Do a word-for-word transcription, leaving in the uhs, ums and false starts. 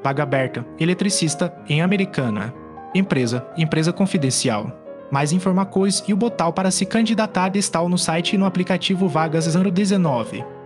Vaga aberta, eletricista, em Americana. Empresa, empresa confidencial. Mais informações e o botão para se candidatar está no site e no aplicativo Vagas zero dezenove.